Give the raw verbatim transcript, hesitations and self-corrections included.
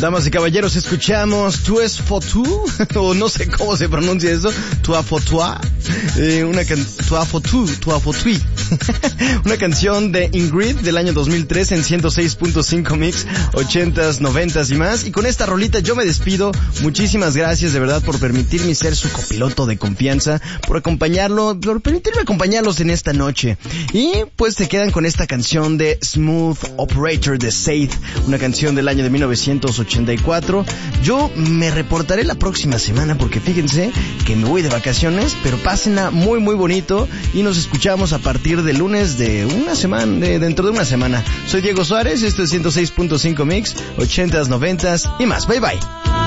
Damas y caballeros, escuchamos Tu es Fotu, o no sé cómo se pronuncia eso, Tu a Fotua, eh, una can... Tu a Fotu, Tu a Fotui, una canción de Ingrid del año dos mil tres en ciento seis punto cinco Mix, ochentas, noventas y más. Y con esta rolita yo me despido. Muchísimas gracias de verdad por permitirme ser su copiloto de confianza, por acompañarlo, por permitirme acompañarlos en esta noche. Y pues se quedan con esta canción de Smooth Operator de Seid, una canción del año de mil novecientos ochenta y cuatro. Yo me reportaré la próxima semana porque fíjense que me voy de vacaciones, pero pásenla muy muy bonito y nos escuchamos a partir del lunes de una semana, de dentro de una semana. Soy Diego Suárez, esto es ciento seis punto cinco Mix, ochentas, noventas y más. Bye bye.